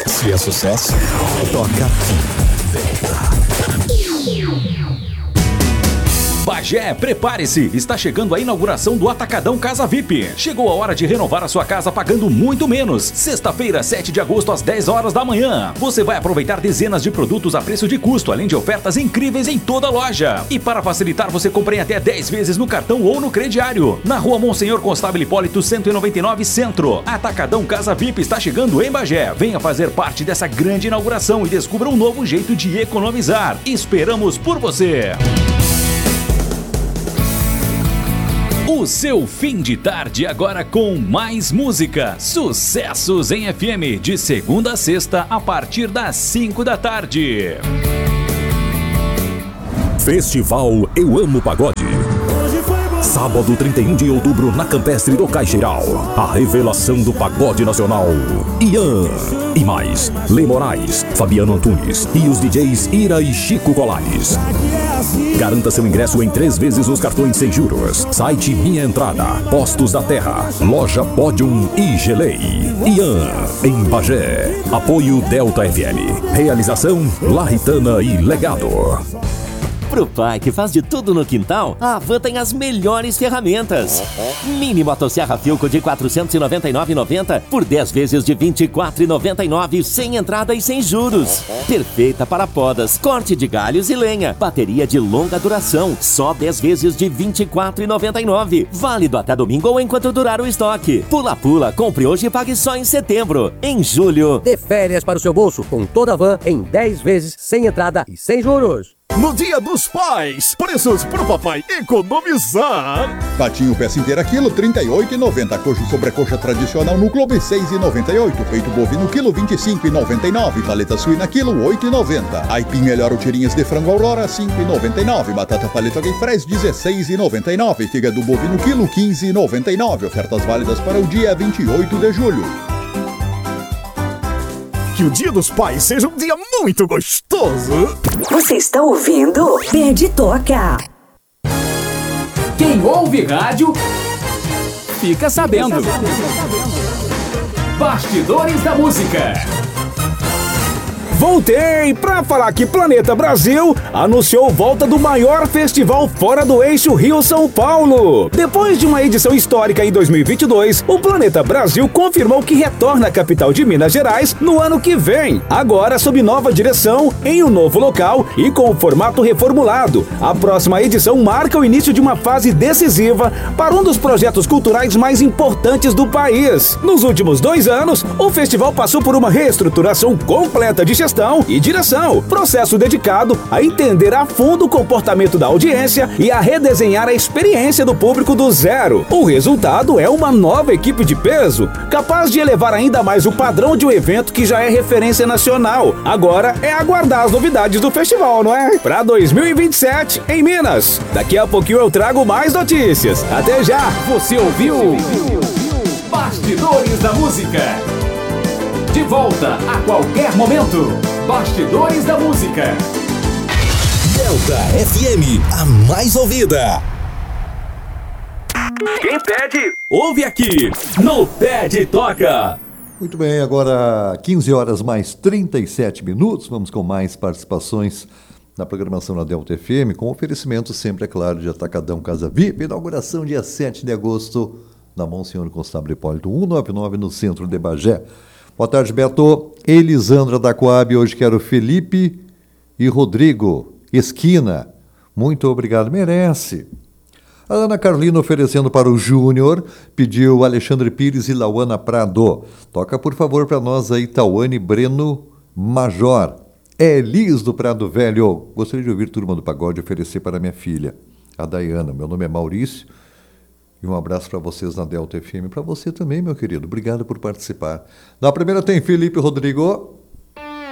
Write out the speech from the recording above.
Se é sucesso, toca aqui. Bagé, prepare-se! Está chegando a inauguração do Atacadão Casa VIP. Chegou a hora de renovar a sua casa pagando muito menos. Sexta-feira, 7 de agosto, às 10 horas da manhã. Você vai aproveitar dezenas de produtos a preço de custo, além de ofertas incríveis em toda a loja. E para facilitar, você compra em até 10 vezes no cartão ou no crediário. Na rua Monsenhor Constável Hipólito 199 Centro. Atacadão Casa VIP está chegando em Bagé. Venha fazer parte dessa grande inauguração e descubra um novo jeito de economizar. Esperamos por você! O seu fim de tarde agora com mais música. Sucessos em FM, de segunda a sexta, a partir das 5 da tarde. Festival Eu Amo Pagode. Sábado 31 de outubro na Campestre do Caixeiral. A revelação do pagode nacional. Ian. E mais, Lê Moraes, Fabiano Antunes e os DJs Ira e Chico Colares. Garanta seu ingresso em 3 vezes nos cartões sem juros. Site Minha Entrada, Postos da Terra, Loja Podium e Gelei. Ian, em Bagé. Apoio Delta FM. Realização Larritana e Legado. Pro pai que faz de tudo no quintal, a Havan tem as melhores ferramentas. Mini motosserra Filco de R$ 499,90 por 10 vezes de R$ 24,99 sem entrada e sem juros. Perfeita para podas, corte de galhos e lenha. Bateria de longa duração, só 10 vezes de R$ 24,99. Válido até domingo ou enquanto durar o estoque. Pula, compre hoje e pague só em setembro. Em julho, dê férias para o seu bolso com toda a Havan em 10 vezes sem entrada e sem juros. No Dia dos Pais, preços pro papai economizar. Patinho peça inteira quilo, R$ 38,90. Coxa e sobrecoxa tradicional no clube, R$ 6,98. Peito bovino quilo, R$ 25,99. Paleta suína quilo, R$ 8,90. Aipim melhor tirinhas de frango Aurora, R$ 5,99. Batata paleta Guifrés, R$ 16,99. Fígado bovino quilo, R$ 15,99. Ofertas válidas para o dia 28 de julho. Que o Dia dos Pais seja um dia muito gostoso. Você está ouvindo Pede Toca. Quem ouve rádio, fica sabendo. Bastidores da Música. Voltei pra falar que Planeta Brasil anunciou volta do maior festival fora do eixo Rio-São Paulo. Depois de uma edição histórica em 2022, o Planeta Brasil confirmou que retorna à capital de Minas Gerais no ano que vem. Agora sob nova direção, em um novo local e com o formato reformulado. A próxima edição marca o início de uma fase decisiva para um dos projetos culturais mais importantes do país. Nos últimos 2 anos, o festival passou por uma reestruturação completa de gestão e direção, processo dedicado a entender a fundo o comportamento da audiência e a redesenhar a experiência do público do zero. O resultado é uma nova equipe de peso, capaz de elevar ainda mais o padrão de um evento que já é referência nacional. Agora é aguardar as novidades do festival, não é? Para 2027, em Minas. Daqui a pouquinho eu trago mais notícias. Até já! Você ouviu? Bastidores da Música. De volta a qualquer momento. Bastidores da Música. Delta FM, a mais ouvida. Quem pede, ouve aqui no Pede Toca. Muito bem, agora 15 horas mais 37 minutos. Vamos com mais participações na programação da Delta FM, com oferecimento sempre, é claro, de Atacadão Casa VIP. Inauguração dia 7 de agosto na Monsenhor Constável Hipólito 199, no centro de Bagé. Boa tarde, Beto. Elisandra da Coab, hoje quero Felipe e Rodrigo Esquina. Muito obrigado, merece. A Ana Carlina oferecendo para o Júnior, pediu Alexandre Pires e Lauana Prado. Toca, por favor, para nós aí, Tauane Breno Major. Elis do Prado Velho. Gostaria de ouvir Turma do Pagode oferecer para minha filha, a Dayana. Meu nome é Maurício. E um abraço para vocês na Delta FM. Para você também, meu querido. Obrigado por participar. Na primeira tem Felipe Rodrigo.